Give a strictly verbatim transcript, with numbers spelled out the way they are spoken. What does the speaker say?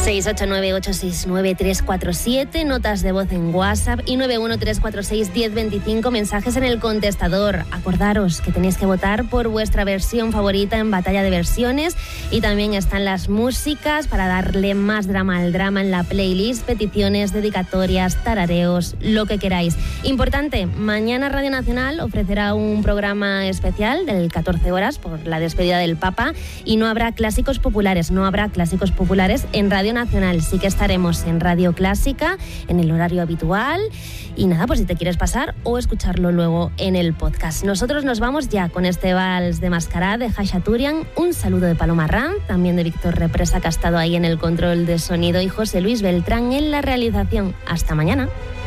seis ocho nueve ocho seis nueve tres cuatro siete, notas de voz en WhatsApp y nueve uno tres cuatro seis uno cero dos cinco, mensajes en el contestador. Acordaros que tenéis que votar por vuestra versión favorita en Batalla de Versiones, y también están las músicas para darle más drama al drama en la playlist, peticiones, dedicatorias, tarareos, lo que queráis. Importante, mañana Radio Nacional ofrecerá un programa especial del catorce horas por la despedida del Papa, y no habrá clásicos populares, no habrá clásicos populares en Radio Nacional. Sí que estaremos en Radio Clásica en el horario habitual, y nada, pues si te quieres pasar o escucharlo luego en el podcast. Nosotros nos vamos ya con este vals de Mascará de Khachaturian. Un saludo de Paloma Ram, también de Víctor Represa, que ha estado ahí en el control de sonido, y José Luis Beltrán en la realización. Hasta mañana.